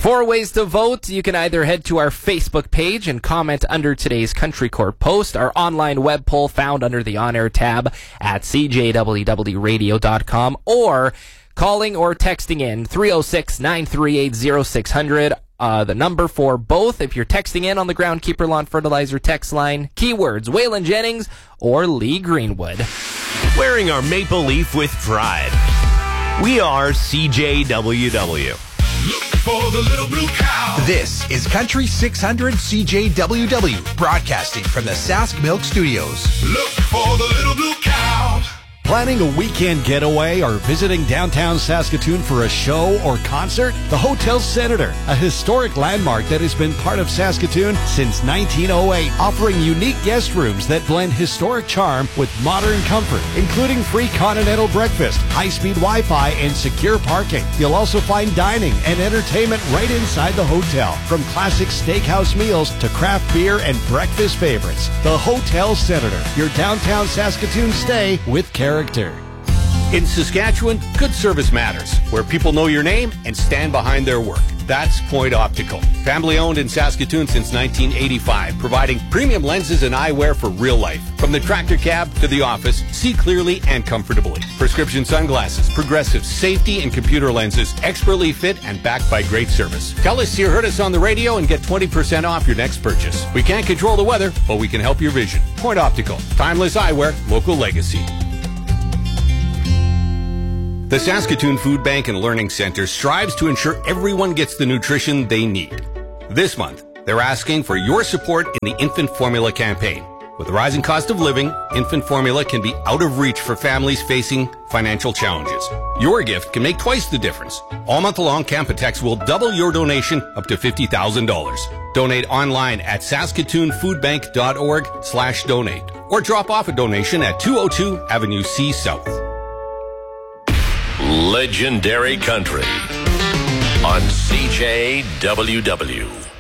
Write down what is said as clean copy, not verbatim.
4 ways to vote. You can either head to our Facebook page and comment under today's Country Court post, our online web poll found under the On-Air tab at cjwwradio.com, or calling or texting in 306-938-0600. The number for both, if you're texting in on the Groundkeeper Lawn Fertilizer text line, keywords Waylon Jennings or Lee Greenwood. Wearing our maple leaf with pride. We are CJWW. Look for the little blue cow. This is Country 600 CJWW, broadcasting from the Sask Milk Studios. Look for the little blue cow. Planning a weekend getaway or visiting downtown Saskatoon for a show or concert? The Hotel Senator, a historic landmark that has been part of Saskatoon since 1908, offering unique guest rooms that blend historic charm with modern comfort, including free continental breakfast, high-speed Wi-Fi, and secure parking. You'll also find dining and entertainment right inside the hotel, from classic steakhouse meals to craft beer and breakfast favorites. The Hotel Senator, your downtown Saskatoon stay with character. In Saskatchewan, good service matters, where people know your name and stand behind their work. That's Point Optical. Family owned in Saskatoon since 1985, providing premium lenses and eyewear for real life. From the tractor cab to the office, see clearly and comfortably. Prescription sunglasses, progressive safety and computer lenses, expertly fit and backed by great service. Tell us you heard us on the radio and get 20% off your next purchase. We can't control the weather, but we can help your vision. Point Optical. Timeless eyewear, local legacy. The Saskatoon Food Bank and Learning Center strives to ensure everyone gets the nutrition they need. This month, they're asking for your support in the Infant Formula campaign. With the rising cost of living, infant formula can be out of reach for families facing financial challenges. Your gift can make twice the difference. All month long, Campotex will double your donation up to $50,000. Donate online at saskatoonfoodbank.org/donate or drop off a donation at 202 Avenue C South. Legendary Country on CJWW.